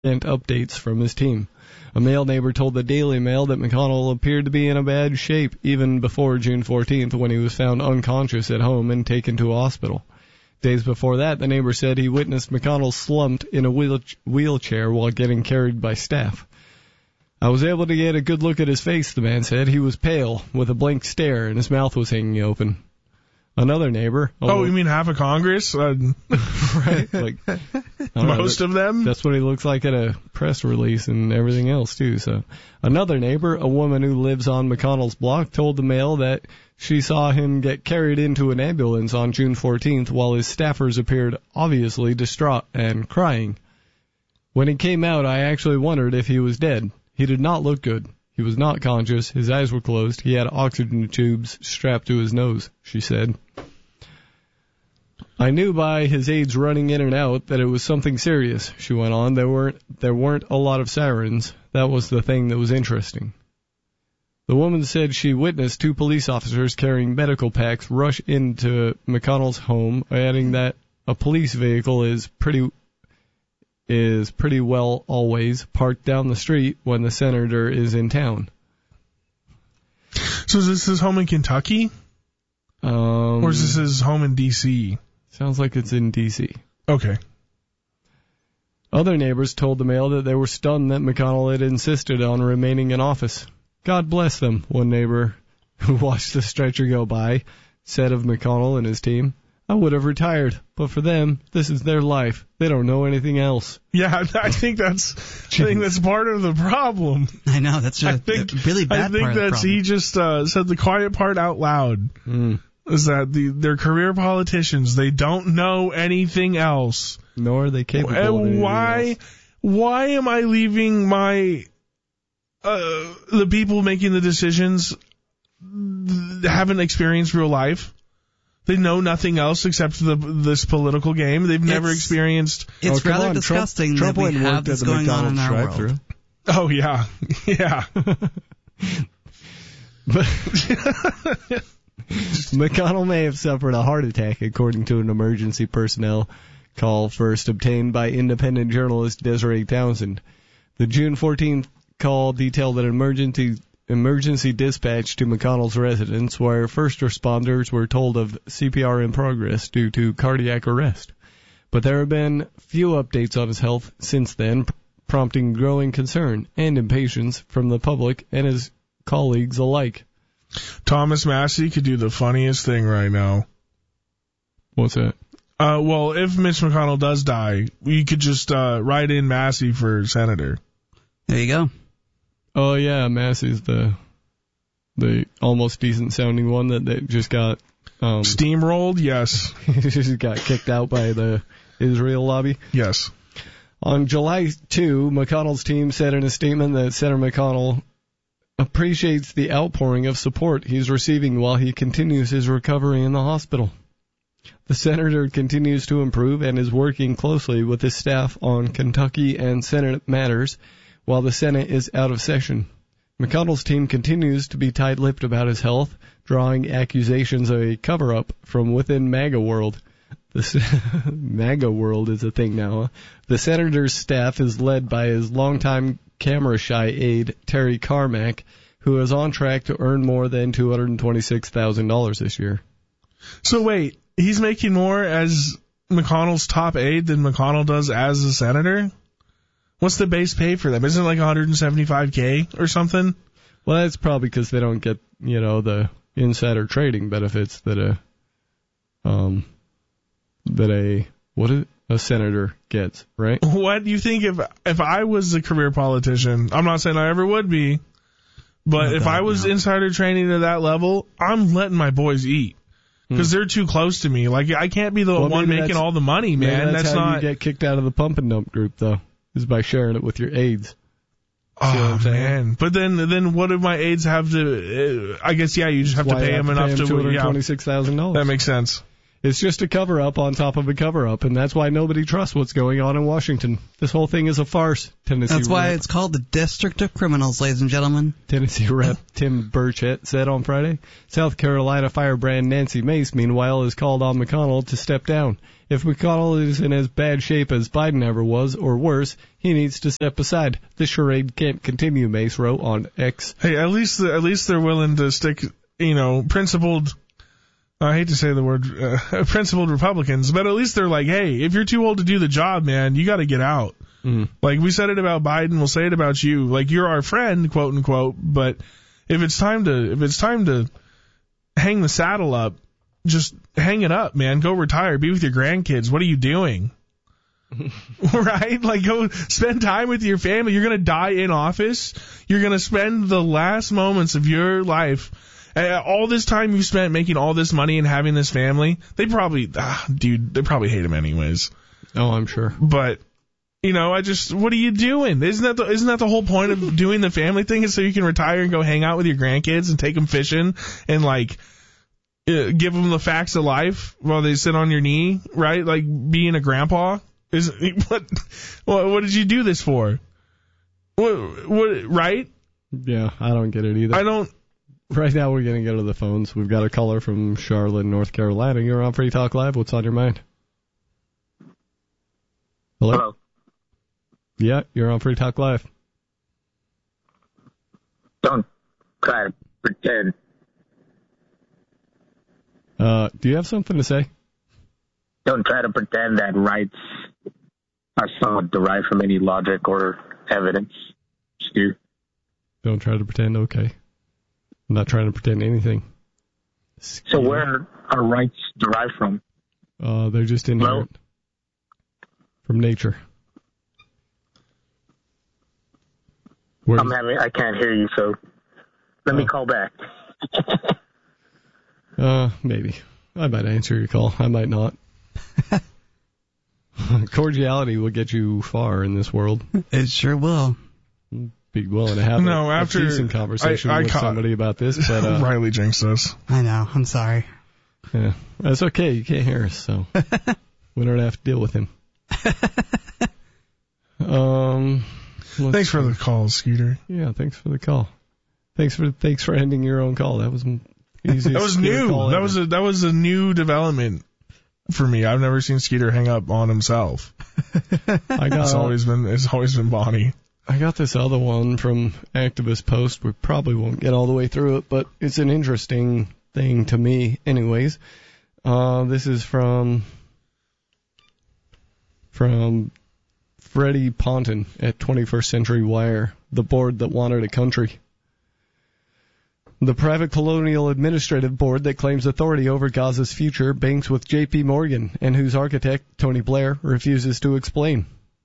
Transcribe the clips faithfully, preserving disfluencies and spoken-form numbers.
updates from his team. A male neighbor told the Daily Mail that McConnell appeared to be in a bad shape even before June fourteenth when he was found unconscious at home and taken to a hospital. Days before that, the neighbor said he witnessed McConnell slumped in a wheel- wheelchair while getting carried by staff. I was able to get a good look at his face, the man said. He was pale, with a blank stare, and his mouth was hanging open. Another neighbor... Oh, you mean half of Congress? Uh, right. Like, most know, of them? That's what he looks like at a press release and everything else, too. So, another neighbor, a woman who lives on McConnell's block, told the Mail that she saw him get carried into an ambulance on June fourteenth while his staffers appeared obviously distraught and crying. When he came out, I actually wondered if he was dead. He did not look good. He was not conscious. His eyes were closed. He had oxygen tubes strapped to his nose, she said. I knew by his aides running in and out that it was something serious, she went on. There weren't, there weren't a lot of sirens. That was the thing that was interesting. The woman said she witnessed two police officers carrying medical packs rush into McConnell's home, adding that a police vehicle is pretty... is pretty well always parked down the street when the senator is in town. So is this his home in Kentucky? Um, or is this his home in D C? Sounds like it's in D C. Okay. Other neighbors told the Mail that they were stunned that McConnell had insisted on remaining in office. God bless them, one neighbor who watched the stretcher go by said of McConnell and his team. I would have retired, but for them, this is their life. They don't know anything else. Yeah, I think that's I think that's part of the problem. I know, that's a think, really bad I think part of the that's problem. He just uh, said the quiet part out loud. Mm. Is that the they're career politicians. They don't know anything else. Nor are they capable and of anything why, else. Why am I leaving my uh, the people making the decisions haven't experienced real life? They know nothing else except the, this political game. They've never It's- experienced... It's Oh, come rather on. disgusting Trump, that Trump we went and have worked this at the going on in McDonald's our world. drive-thru. Oh, yeah. Yeah. McConnell may have suffered a heart attack, according to an emergency personnel call first obtained by independent journalist Desiree Townsend. The June fourteenth call detailed an emergency emergency dispatch to McConnell's residence, where first responders were told of C P R in progress due to cardiac arrest. But there have been few updates on his health since then, prompting growing concern and impatience from the public and his colleagues alike. Thomas Massey could do the funniest thing right now. What's that? Uh, well, if Mitch McConnell does die, we could just uh, write in Massey for senator. There you go. Oh yeah, Massey's the the almost decent sounding one that, that just got um, Steamrolled, yes. just got kicked out by the Israel lobby. Yes. On July second, McConnell's team said in a statement that Senator McConnell appreciates the outpouring of support he's receiving while he continues his recovery in the hospital. The senator continues to improve and is working closely with his staff on Kentucky and Senate matters while the Senate is out of session. McConnell's team continues to be tight-lipped about his health, drawing accusations of a cover-up from within MAGA world. The MAGA world is a thing now. Huh? The senator's staff is led by his longtime camera-shy aide, Terry Carmack, who is on track to earn more than two hundred twenty-six thousand dollars this year. So wait, he's making more as McConnell's top aide than McConnell does as a senator? What's the base pay for them? Isn't it like one hundred seventy-five thousand or something? Well, that's probably because they don't get, you know, the insider trading benefits that a, um, that a, what is it? A senator gets, right? What do you think if if I was a career politician? I'm not saying I ever would be, but Not if that, I was no. insider trading to that level, I'm letting my boys eat because Hmm. they're too close to me. Like I can't be the Well, one maybe making that's- all the money, Maybe man. that's, That's, how not. you get kicked out of the pump and dump group, though, is by sharing it with your aides. Oh what I'm saying? man! But then, then what do my aides have to? Uh, I guess yeah, you just have to Why you pay them enough to. two hundred Yeah, twenty-six thousand dollars. that makes sense. It's just a cover-up on top of a cover-up, and that's why nobody trusts what's going on in Washington. This whole thing is a farce. Tennessee That's why Rep, it's called the District of Criminals, ladies and gentlemen. Tennessee Rep Tim Burchett said on Friday. South Carolina firebrand Nancy Mace, meanwhile, has called on McConnell to step down If McConnell is in as bad shape as Biden ever was, or worse, he needs to step aside. The charade can't continue, Mace wrote on X. Hey, at least at least they're willing to stick, you know, principled. I hate to say the word uh, principled Republicans, but at least they're like, hey, if you're too old to do the job, man, you got to get out. Mm. Like we said it about Biden, we'll say it about you. Like you're our friend, quote unquote. But if it's time to if it's time to hang the saddle up, just hang it up, man. Go retire. Be with your grandkids. What are you doing? Right? Like go spend time with your family. You're gonna die in office. You're gonna spend the last moments of your life. Uh, all this time you spent making all this money and having this family, they probably, ah, dude, they probably hate him anyways. Oh, I'm sure. But, you know, I just, what are you doing? Isn't that the, isn't that the whole point of doing the family thing is so you can retire and go hang out with your grandkids and take them fishing and like, uh, give them the facts of life while they sit on your knee, right? Like being a grandpa is, what, what, what did you do this for? What, what, right? Yeah, I don't get it either. I don't. Right now we're going to go to the phones. We've got a caller from Charlotte, North Carolina. You're on Free Talk Live. What's on your mind? Hello? Hello. Yeah, you're on Free Talk Live. Don't try to pretend. Uh, do you have something to say? Don't try to pretend that rights are somewhat derived from any logic or evidence, Stu. Don't try to pretend, okay. I'm not trying to pretend anything. So where are rights derived from? Uh, they're just inherent. Well, from nature. Where I'm having, I can't hear you, so let uh, me call back. uh, maybe. I might answer your call. I might not. Cordiality will get you far in this world. It sure will. Be willing to have no, a, after, a decent conversation I, I with ca- somebody about this, but uh, Riley jinxed us. I know. I'm sorry. Yeah, that's okay. You can't hear us, so we don't have to deal with him. um, thanks for the call, Scooter. Yeah, thanks for the call. Thanks for thanks for ending your own call. That was easy. That was new. That ever. was a that was a new development for me. I've never seen Skeeter hang up on himself. I got it's always been it's always been Bonnie. I got this other one from Activist Post. We probably won't get all the way through it, but it's an interesting thing to me anyways. Uh, this is from from Freddie Ponton at twenty-first Century Wire, the board that wanted a country. The private colonial administrative board that claims authority over Gaza's future banks with J P Morgan and whose architect, Tony Blair, refuses to explain.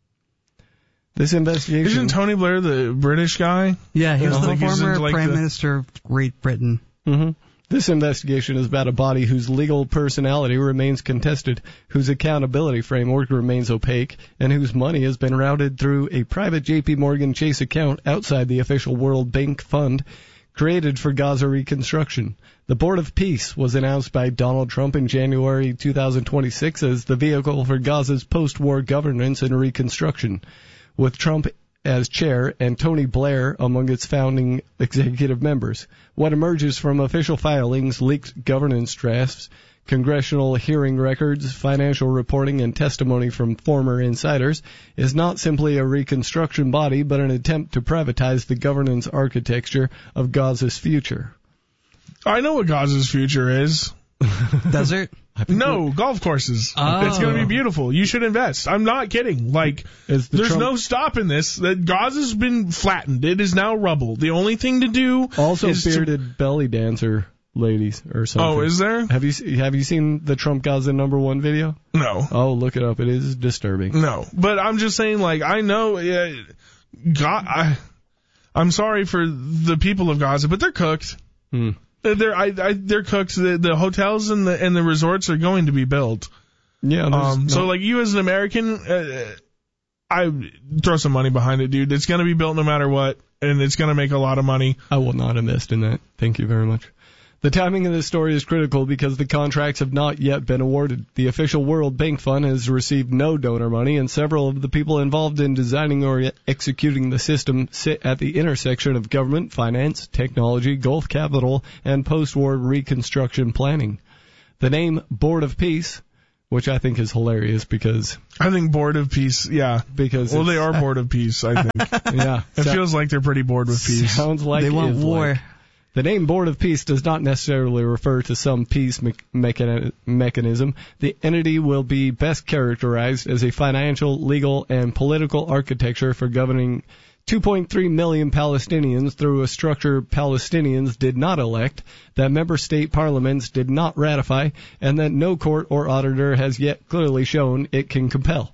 This investigation... Isn't Tony Blair the British guy? Yeah, he was the like former like Prime the... Minister of Great Britain. Mm-hmm. This investigation is about a body whose legal personality remains contested, whose accountability framework remains opaque, and whose money has been routed through a private J P Morgan Chase account outside the official World Bank Fund created for Gaza reconstruction. The Board of Peace was announced by Donald Trump in January two thousand twenty-six as the vehicle for Gaza's post-war governance and reconstruction, with Trump as chair and Tony Blair among its founding executive members. What emerges from official filings, leaked governance drafts, congressional hearing records, financial reporting, and testimony from former insiders is not simply a reconstruction body, but an attempt to privatize the governance architecture of Gaza's future. I know what Gaza's future is. Desert? No, golf courses. Oh. It's going to be beautiful. You should invest. I'm not kidding. Like, the there's Trump- no stopping this. That Gaza's been flattened. It is now rubble. The only thing to do also is bearded to... belly dancer ladies or something. Oh, is there? Have you have you seen the Trump Gaza number one video? No. Oh, look it up. It is disturbing. No, but I'm just saying, like, I know, uh, God, I, I'm sorry for the people of Gaza, but they're cooked. Hmm. They're I, I, they're cooked. The, the hotels and the and the resorts are going to be built. Yeah. Um. No. So, like, you as an American, uh, I throw some money behind it, dude. It's going to be built no matter what, and it's going to make a lot of money. I will not invest in that. Thank you very much. The timing of this story is critical because the contracts have not yet been awarded. The official World Bank Fund has received no donor money, and several of the people involved in designing or executing the system sit at the intersection of government, finance, technology, Gulf capital, and post-war reconstruction planning. The name Board of Peace which I think is hilarious because I think bored of peace, yeah. because Well, they it's- are bored of peace, I think. yeah, It so- feels like they're pretty bored with peace. sounds like They want is war. like. The name Board of Peace does not necessarily refer to some peace me- mechani- mechanism. The entity will be best characterized as a financial, legal, and political architecture for governing two point three million Palestinians through a structure Palestinians did not elect, that member state parliaments did not ratify, and that no court or auditor has yet clearly shown it can compel.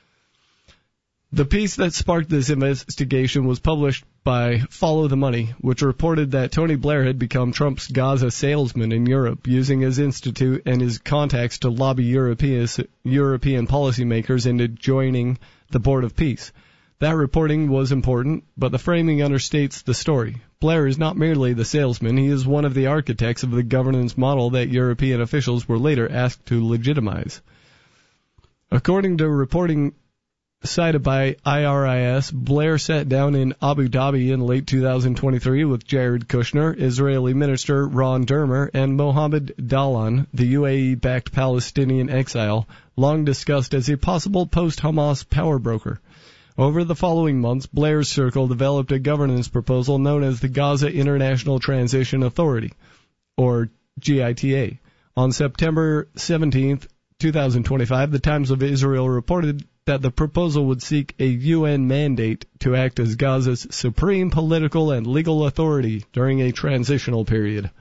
The piece that sparked this investigation was published by Follow the Money, which reported that Tony Blair had become Trump's Gaza salesman in Europe, using his institute and his contacts to lobby European, European policymakers into joining the Board of Peace. That reporting was important, but the framing understates the story. Blair is not merely the salesman, he is one of the architects of the governance model that European officials were later asked to legitimize. According to reporting cited by I R I S, Blair sat down in Abu Dhabi in late two thousand twenty-three with Jared Kushner, Israeli Minister Ron Dermer, and Mohammed Dalan, the U A E-backed Palestinian exile, long discussed as a possible post-Hamas power broker. Over the following months, Blair's circle developed a governance proposal known as the Gaza International Transition Authority, or G I T A. On September seventeenth, twenty twenty-five, the Times of Israel reported that the proposal would seek a U N mandate to act as Gaza's supreme political and legal authority during a transitional period.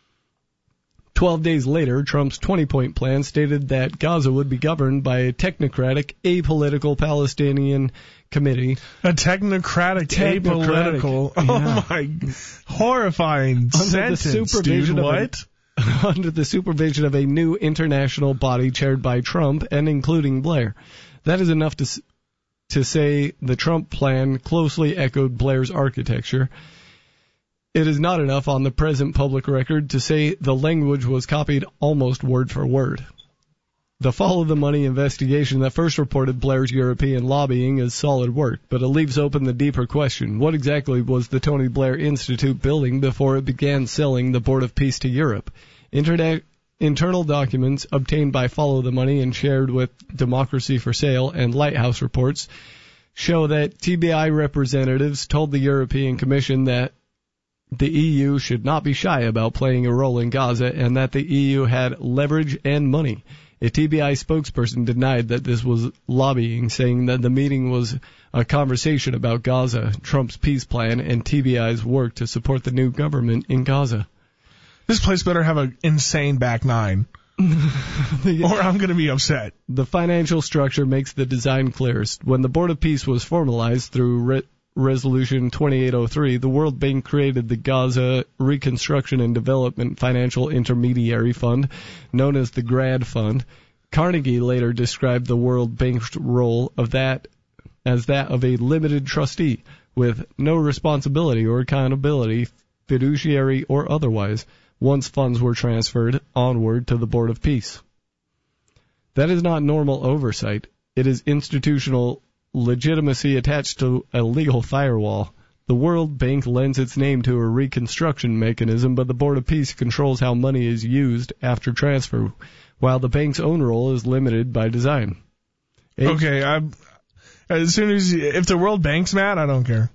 Twelve days later, Trump's twenty-point plan stated that Gaza would be governed by a technocratic, apolitical Palestinian committee. A technocratic, Technocratic, apolitical. yeah. Oh my, horrifying Under the sentence, supervision dude. of a- What? under the supervision of a new international body chaired by Trump and including Blair. That is enough to s- to say the Trump plan closely echoed Blair's architecture. It is not enough on the present public record to say the language was copied almost word for word. The Follow the Money investigation that first reported Blair's European lobbying is solid work, but it leaves open the deeper question. What exactly was the Tony Blair Institute building before it began selling the Board of Peace to Europe? Internet Internal documents obtained by Follow the Money and shared with Democracy for Sale and Lighthouse reports show that T B I representatives told the European Commission that the E U should not be shy about playing a role in Gaza and that the E U had leverage and money. A T B I spokesperson denied that this was lobbying, saying that the meeting was a conversation about Gaza, Trump's peace plan, and T B I's work to support the new government in Gaza. This place better have an insane back nine, or I'm going to be upset. The financial structure makes the design clearest. When the Board of Peace was formalized through Re- Resolution twenty-eight oh three, the World Bank created the Gaza Reconstruction and Development Financial Intermediary Fund, known as the GRAD Fund. Carnegie later described the World Bank's role of that as that of a limited trustee, with no responsibility or accountability, fiduciary or otherwise, once funds were transferred onward to the Board of Peace. That is not normal oversight. It is institutional legitimacy attached to a legal firewall. The World Bank lends its name to a reconstruction mechanism, but the Board of Peace controls how money is used after transfer, while the bank's own role is limited by design. H- Okay, I'm, as soon as if the World Bank's mad, I don't care.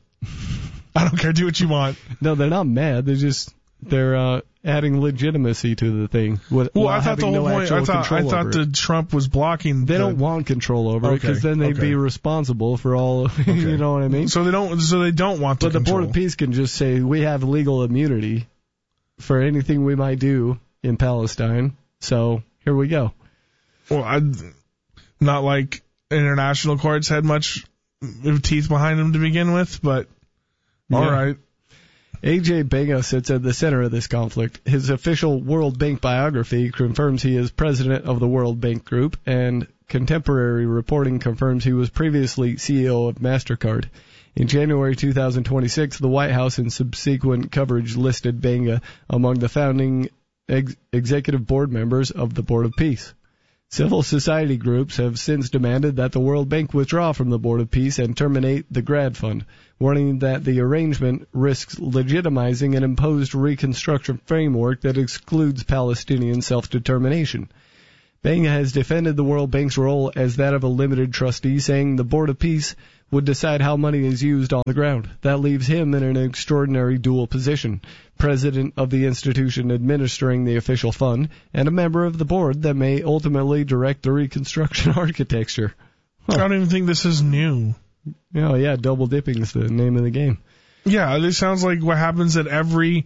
I don't care. Do what you want. No, they're not mad. They're just they're uh, adding legitimacy to the thing. With, Well, while I thought the having whole no point. I actual thot I control thought over the it. Trump was blocking. They the, don't want control over it Okay, because then they'd okay. be responsible for all. Okay. You know what I mean? So they don't. So they don't want the But the control. Board of Peace can just say we have legal immunity for anything we might do in Palestine. So here we go. Well, I, not like international courts had much teeth behind them to begin with, but all Yeah. right. A J Benga sits at the center of this conflict. His official World Bank biography confirms he is president of the World Bank Group, and contemporary reporting confirms he was previously C E O of MasterCard. In January two thousand twenty-six, the White House and subsequent coverage listed Benga among the founding ex- executive board members of the Board of Peace. Civil society groups have since demanded that the World Bank withdraw from the Board of Peace and terminate the GRAD Fund, warning that the arrangement risks legitimizing an imposed reconstruction framework that excludes Palestinian self-determination. Bang has defended the World Bank's role as that of a limited trustee, saying the Board of Peace would decide how money is used on the ground. That leaves him in an extraordinary dual position, president of the institution administering the official fund, and a member of the board that may ultimately direct the reconstruction architecture. Huh. I don't even think this is new. Oh, yeah, double dipping is the name of the game. Yeah, this sounds like what happens at every...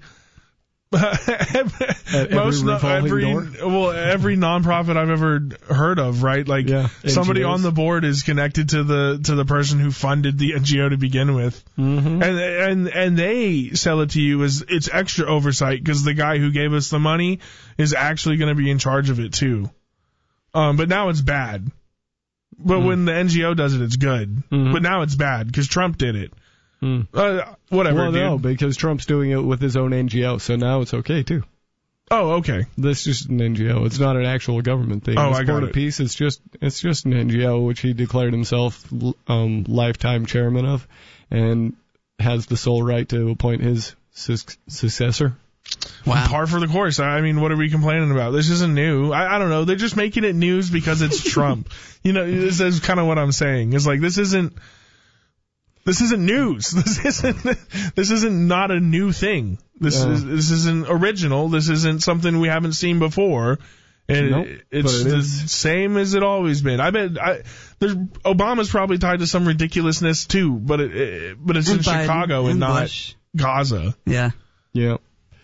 At most every, no, every door? well every nonprofit I've ever heard of, right? Like yeah, somebody N G Os. on the board is connected to the to the person who funded the N G O to begin with, mm-hmm. and and and they sell it to you as it's extra oversight because the guy who gave us the money is actually going to be in charge of it too. Um, but now it's bad. But mm. when the N G O does it, it's good. Mm-hmm. But now it's bad because Trump did it. Mm. Uh, whatever, well, dude. no, because Trump's doing it with his own N G O, so now it's okay too. Oh, okay. This is just an N G O. It's not an actual government thing. Oh, this I got Board it. of Peace, it's just it's just an N G O which he declared himself um, lifetime chairman of, and has the sole right to appoint his su- successor. Wow. Par for the course. I mean, what are we complaining about? This isn't new. I, I don't know. They're just making it news because it's Trump. You know, this is kind of what I'm saying. It's like this isn't. This isn't news. This isn't. This isn't not a new thing. This Yeah. is. This isn't original. This isn't something we haven't seen before. And Nope, it, it's but it the is. same as it always been. I bet. I, there's Obama's probably tied to some ridiculousness too, but it, it but it's in And Biden Chicago and, and not Bush. Gaza. Yeah. Yeah.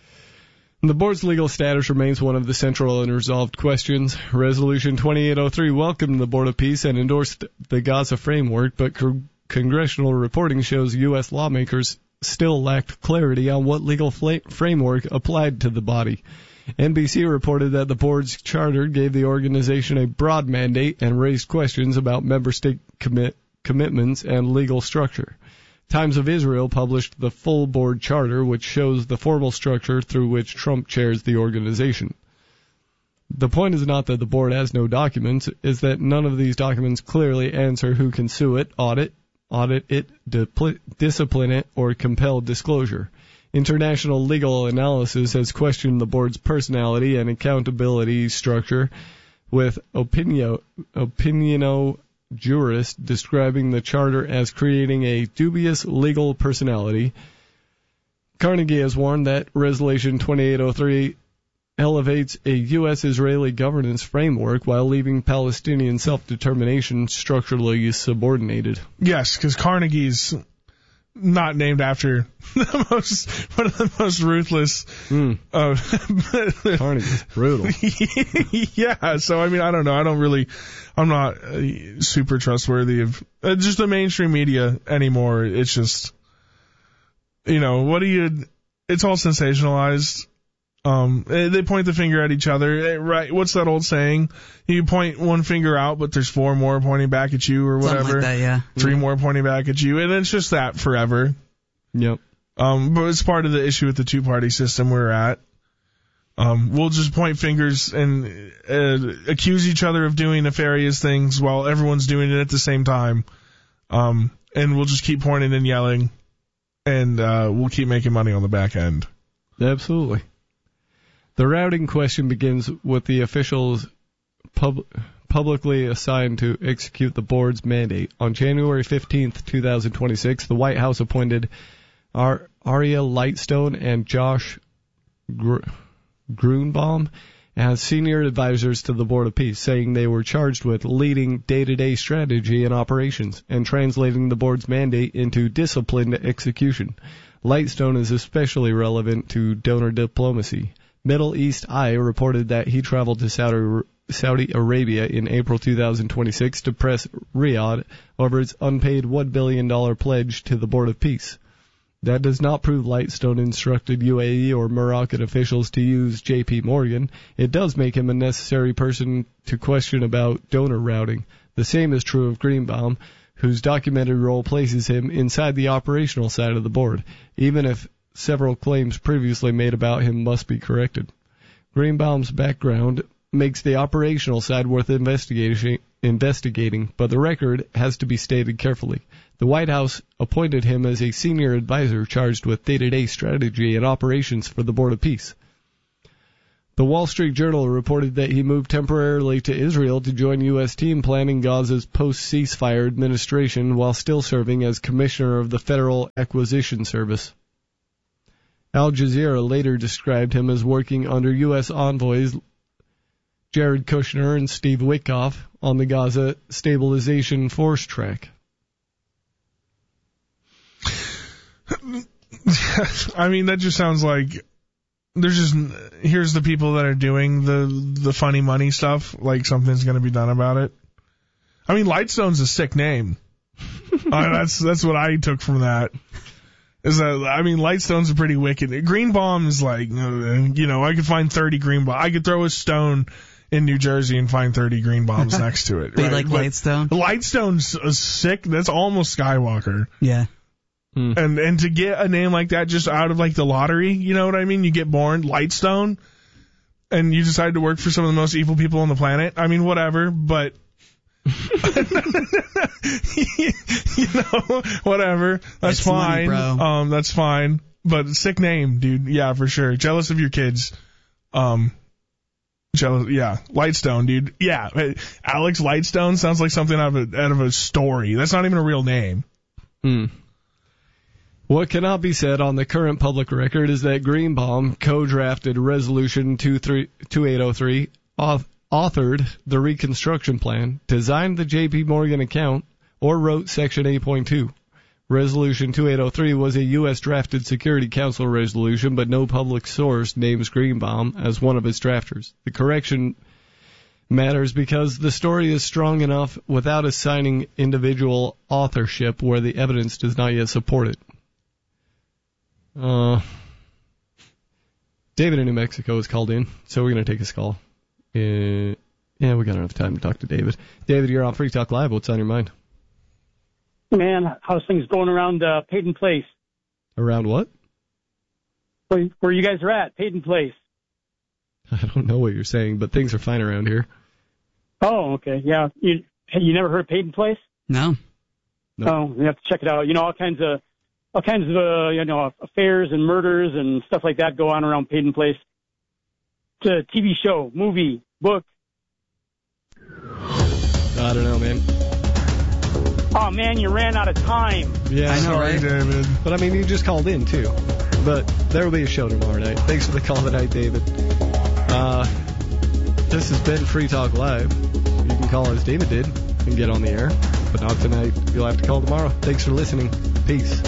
The board's legal status remains one of the central unresolved questions. Resolution twenty-eight oh three welcomed the Board of Peace and endorsed the Gaza framework, but co- congressional reporting shows U S lawmakers still lacked clarity on what legal fla- framework applied to the body. N B C reported that the board's charter gave the organization a broad mandate and raised questions about member state commit- commitments and legal structure. Times of Israel published the full board charter, which shows the formal structure through which Trump chairs the organization. The point is not that the board has no documents, is that none of these documents clearly answer who can sue it, audit, audit it, dipl- discipline it, or compel disclosure. International legal analysis has questioned the board's personality and accountability structure, with Opinio, Opiniono jurist describing the charter as creating a dubious legal personality. Carnegie has warned that Resolution twenty-eight oh three elevates a U S-Israeli governance framework while leaving Palestinian self-determination structurally subordinated. Yes, because Carnegie's not named after the most one of the most ruthless. Mm. Uh, Carnegie's brutal. Yeah, so I mean, I don't know. I don't really. I'm not uh, super trustworthy of uh, just the mainstream media anymore. It's just, you know, what do you? It's all sensationalized. Um, they point the finger at each other. Right? What's that old saying? You point one finger out, but there's four more pointing back at you, or whatever. Something like that, yeah. Three more pointing back at you, and it's just that forever. Yep. Um, but it's part of the issue with the two-party system we're at. Um, we'll just point fingers and uh, accuse each other of doing nefarious things while everyone's doing it at the same time. Um, and we'll just keep pointing and yelling, and uh, we'll keep making money on the back end. Absolutely. The routing question begins with the officials pub- publicly assigned to execute the board's mandate. On January fifteenth, twenty twenty-six, the White House appointed Ar- Aria Lightstone and Josh Gr- Grunbaum as senior advisors to the Board of Peace, saying they were charged with leading day-to-day strategy and operations and translating the board's mandate into disciplined execution. Lightstone is especially relevant to donor diplomacy. Middle East Eye reported that he traveled to Saudi, Saudi Arabia in April twenty twenty-six to press Riyadh over its unpaid one billion dollars pledge to the Board of Peace. That does not prove Lightstone instructed U A E or Moroccan officials to use J P Morgan. It does make him a necessary person to question about donor routing. The same is true of Greenbaum, whose documented role places him inside the operational side of the board, even if several claims previously made about him must be corrected. Greenbaum's background makes the operational side worth investigating, investigating, but the record has to be stated carefully. The White House appointed him as a senior advisor charged with day-to-day strategy and operations for the Board of Peace. The Wall Street Journal reported that he moved temporarily to Israel to join U S team planning Gaza's post-ceasefire administration while still serving as commissioner of the Federal Acquisition Service. Al Jazeera later described him as working under U S envoys Jared Kushner and Steve Witkoff on the Gaza stabilization force track. I mean, that just sounds like there's just, here's the people that are doing the the funny money stuff, like something's going to be done about it. I mean, Lightstone's a sick name. uh, that's that's what I took from that. Is that, I mean, Lightstone's a pretty wicked. Green Bomb is like, you know, I could find thirty green bombs. I could throw a stone in New Jersey and find thirty green bombs next to it. They right? like But Lightstone? Lightstone's a sick. That's almost Skywalker. Yeah. Hmm. And and to get a name like that just out of like the lottery, you know what I mean? You get born Lightstone, and you decide to work for some of the most evil people on the planet. I mean, whatever, but you know, whatever. That's It's money, fine. bro. Um, that's fine. But sick name, dude. Yeah, for sure. Jealous of your kids. Um, jealous. Yeah, Lightstone, dude. Yeah, Alex Lightstone sounds like something out of a out of a story. That's not even a real name. Hmm. What cannot be said on the current public record is that Greenbaum co-drafted Resolution twenty-eight oh three, authored the reconstruction plan, designed the J P Morgan account, or wrote Section eight point two. Resolution twenty-eight oh three was a U S drafted Security Council resolution, but no public source names Greenbaum as one of its drafters. The correction matters because the story is strong enough without assigning individual authorship where the evidence does not yet support it. Uh, David in New Mexico is called in, so we're going to take his call. Uh, yeah, we got enough time to talk to David. David, you're on Free Talk Live. What's on your mind? Man, how's things going around uh, Peyton Place? Around what? Where, where you guys are at, Peyton Place. I don't know what you're saying, but things are fine around here. Oh, okay. Yeah. You you never heard of Peyton Place? No. Nope. Oh, you have to check it out. You know, all kinds of all kinds of uh, you know affairs and murders and stuff like that go on around Peyton Place. It's a T V show, movie, book. I don't know, man. Oh man, you ran out of time. Yeah, I know, Sorry, right? David. But I mean, you just called in too. But there will be a show tomorrow night. Thanks for the call tonight, David. Uh, this has been Free Talk Live. You can call as David did and get on the air, but not tonight. You'll have to call tomorrow. Thanks for listening. Peace.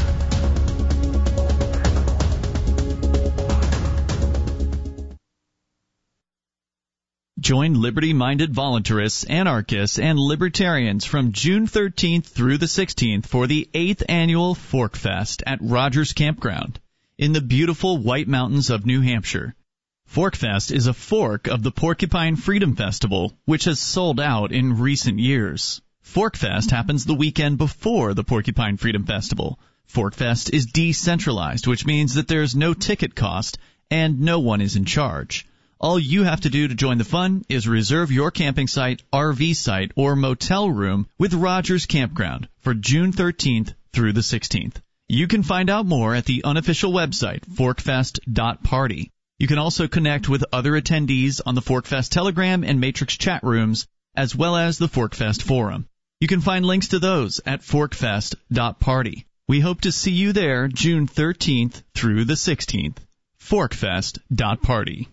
Join liberty-minded voluntarists, anarchists, and libertarians from June thirteenth through the sixteenth for the eighth Annual Fork Fest at Rogers Campground in the beautiful White Mountains of New Hampshire. Fork Fest is a fork of the Porcupine Freedom Festival, which has sold out in recent years. Fork Fest happens the weekend before the Porcupine Freedom Festival. Fork Fest is decentralized, which means that there's no ticket cost and no one is in charge. All you have to do to join the fun is reserve your camping site, R V site, or motel room with Rogers Campground for June thirteenth through the sixteenth. You can find out more at the unofficial website, forkfest dot party. You can also connect with other attendees on the Forkfest Telegram and Matrix chat rooms, as well as the Forkfest Forum. You can find links to those at forkfest dot party. We hope to see you there June thirteenth through the sixteenth. forkfest dot party.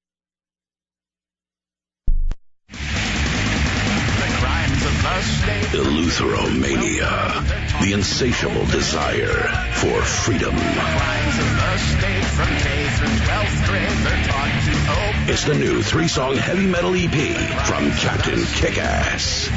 Eleutheromania, the insatiable desire for freedom. It's the new three-song heavy metal E P from Captain Kickass.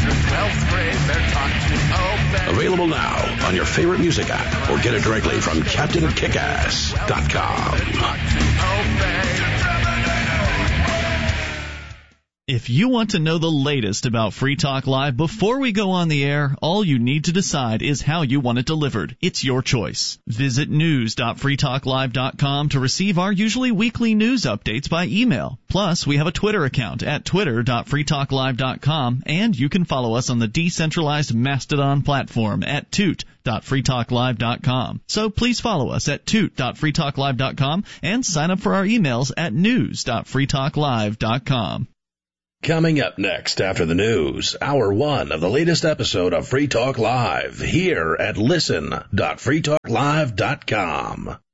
Available now on your favorite music app or get it directly from captain kickass dot com. If you want to know the latest about Free Talk Live before we go on the air, all you need to decide is how you want it delivered. It's your choice. Visit news dot free talk live dot com to receive our usually weekly news updates by email. Plus, we have a Twitter account at twitter dot free talk live dot com, and you can follow us on the decentralized Mastodon platform at toot dot free talk live dot com. So please follow us at toot dot free talk live dot com and sign up for our emails at news dot free talk live dot com. Coming up next after the news, hour one of the latest episode of Free Talk Live here at listen dot free talk live dot com.